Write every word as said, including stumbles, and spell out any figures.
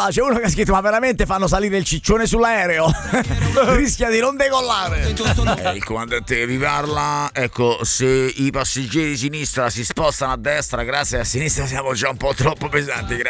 qua c'è uno che ha scritto: ma veramente fanno salire il ciccione sull'aereo? Rischia di non decollare. Eh, il comandante vi parla. Ecco, se i passeggeri di sinistra si spostano a destra, grazie, a sinistra siamo già un po' troppo pesanti.